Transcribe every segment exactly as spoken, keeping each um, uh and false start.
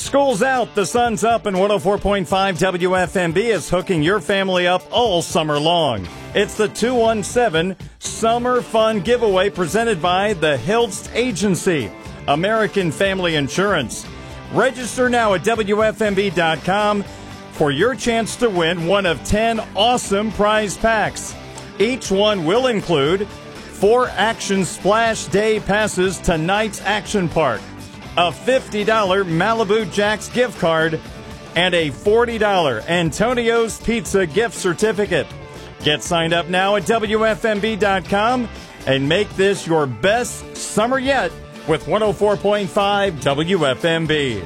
School's out, the sun's up, and one oh four point five W F M B is hooking your family up all summer long. It's the two one seven Summer Fun Giveaway presented by the Hilst Agency, American Family Insurance. Register now at W F M B dot com for your chance to win one of ten awesome prize packs. Each one will include four Action Splash Day passes to Knight's Action Park, a fifty dollars Malibu Jack's gift card, and a forty dollars Antonio's Pizza gift certificate. Get signed up now at W F M B dot com and make this your best summer yet with one oh four point five W F M B.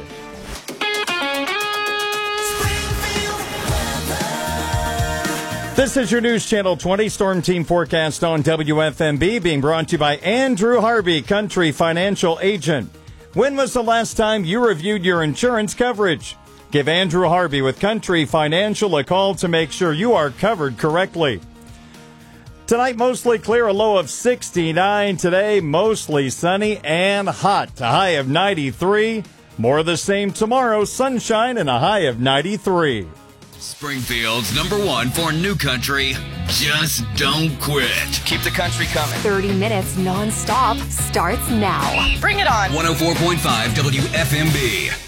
This is your News Channel twenty Storm Team Forecast on W F M B, being brought to you by Andrew Harvey, Country Financial Agent. When was the last time you reviewed your insurance coverage? Give Andrew Harvey with Country Financial a call to make sure you are covered correctly. Tonight, mostly clear, a low of sixty-nine. Today, mostly sunny and hot, a high of ninety-three. More of the same tomorrow, sunshine and a high of ninety-three. Springfield's number one for new country. Just don't quit. Keep the country coming. thirty minutes nonstop starts now. Bring it on. one oh four point five W F M B.